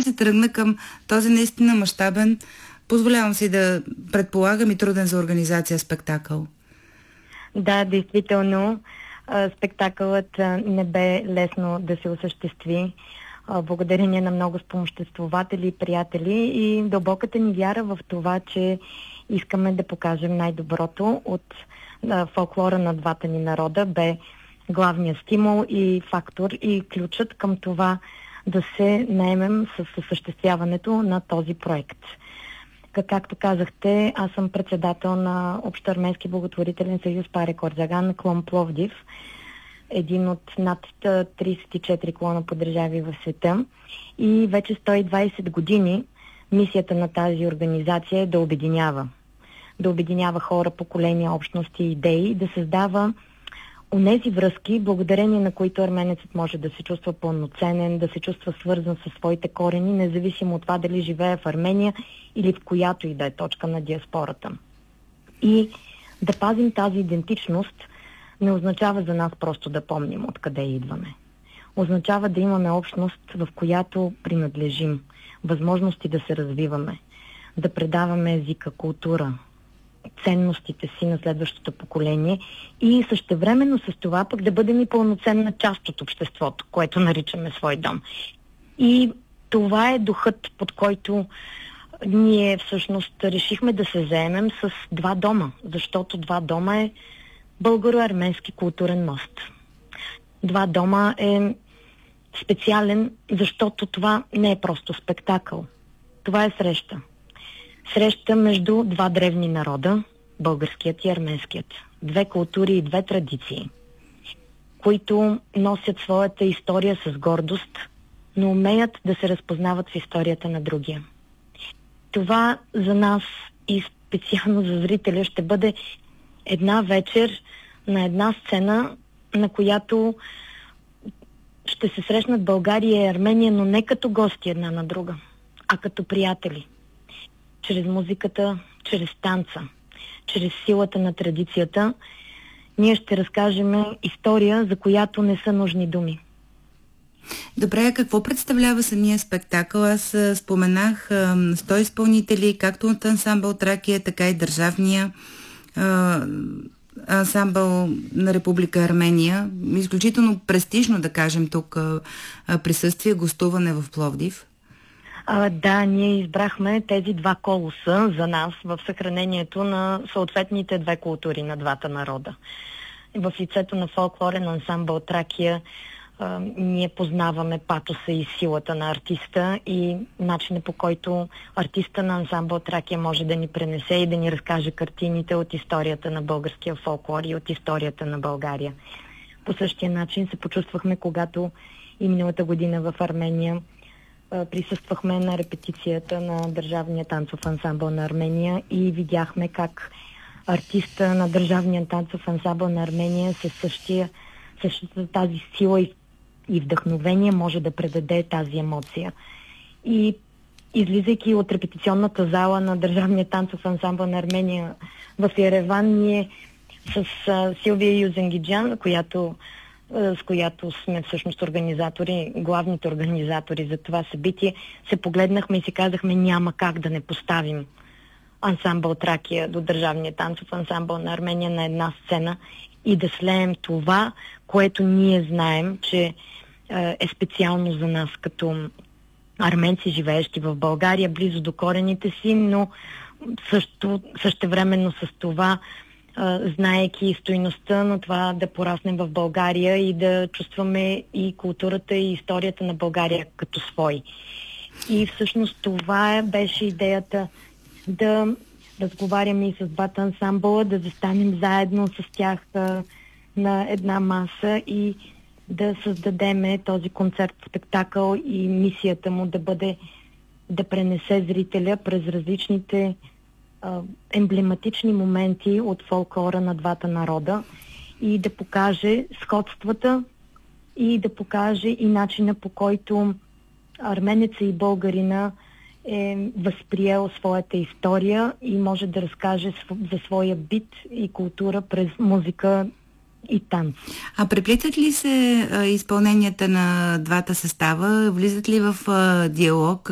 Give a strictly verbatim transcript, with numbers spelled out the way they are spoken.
се тръгна към този наистина мащабен, позволявам си да предполагам и труден за организация спектакъл. Да, действително, спектакълът не бе лесно да се осъществи. Благодарение на много спомоществователи и приятели и дълбоката ни вяра в това, че искаме да покажем най-доброто от фолклора на двата ни народа, бе главният стимул и фактор и ключът към това да се наемем с осъществяването на този проект. Както казахте, аз съм председател на Общоарменски благотворителен съюз Паре Корзаган, клон Пловдив, един от над тридесет и четири клона по държави в света. И вече сто и двадесет години мисията на тази организация е да обединява. Да обединява хора, поколения, общности, идеи, да създава онези връзки, благодарение на които арменецът може да се чувства пълноценен, да се чувства свързан със своите корени, независимо от това дали живее в Армения или в която и да е точка на диаспората. И да пазим тази идентичност не означава за нас просто да помним откъде идваме. Означава да имаме общност, в която принадлежим, възможности да се развиваме, да предаваме езика, култура, ценностите си на следващото поколение и същевременно с това пък да бъдем и пълноценна част от обществото, което наричаме свой дом. И това е духът, под който ние всъщност решихме да се заемем с два дома, защото два дома е българо-арменски културен мост. Два дома е специален, защото това не е просто спектакъл. Това е среща. Среща между два древни народа, българският и арменският. Две култури и две традиции, които носят своята история с гордост, но умеят да се разпознават в историята на другия. Това за нас и специално за зрителя ще бъде една вечер на една сцена, на която ще се срещнат България и Армения, но не като гости една на друга, а като приятели. Чрез музиката, чрез танца, чрез силата на традицията, ние ще разкажем история, за която не са нужни думи. Добре, какво представлява самия спектакъл? Аз споменах сто изпълнители, както от ансамбъл Тракия, така и държавния а, ансамбъл на Република Армения. Изключително престижно, да кажем, тук а, присъствие, гостуване в Пловдив. А, да, ние избрахме тези два колоса за нас в съхранението на съответните две култури на двата народа. В лицето на фолклорен ансамбъл Тракия а, ние познаваме патоса и силата на артиста и начина, по който артиста на ансамбъл Тракия може да ни пренесе и да ни разкаже картините от историята на българския фолклор и от историята на България. По същия начин се почувствахме, когато и миналата година в Армения присъствахме на репетицията на Държавния танцов ансамбъл на Армения и видяхме как артиста на Държавния танцов ансамбъл на Армения със същия, същата тази сила и, и вдъхновение може да предаде тази емоция. И излизайки от репетиционната зала на Държавния танцов ансамбъл на Армения в Ереван, ние с а, Силвия Юзенгиджан, която с която сме всъщност организатори, главните организатори за това събитие, се погледнахме и си казахме, няма как да не поставим ансамбъл Тракия до Държавния танцов ансамбъл на Армения на една сцена и да слеем това, което ние знаем, че е специално за нас като арменци, живеещи в България, близо до корените си, но също, същевременно с това знаейки стойността на това да пораснем в България и да чувстваме и културата и историята на България като свой. И всъщност това беше идеята да разговаряме и с двата ансамбъла, да застанем заедно с тях на една маса и да създадеме този концерт-спектакъл и мисията му да бъде да пренесе зрителя през различните емблематични моменти от фолклора на двата народа и да покаже сходствата и да покаже и начина, по който арменеца и българина е възприел своята история и може да разкаже за своя бит и култура през музика и танц. А преплитат ли се а, изпълненията на двата състава? Влизат ли в а, диалог?